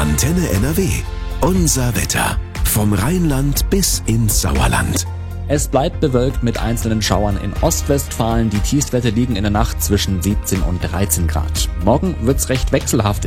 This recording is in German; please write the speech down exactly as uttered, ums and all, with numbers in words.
Antenne N R W. Unser Wetter. Vom Rheinland bis ins Sauerland. Es bleibt bewölkt mit einzelnen Schauern in Ostwestfalen. Die Tiefstwerte liegen in der Nacht zwischen siebzehn und dreizehn Grad. Morgen wird's recht wechselhaft.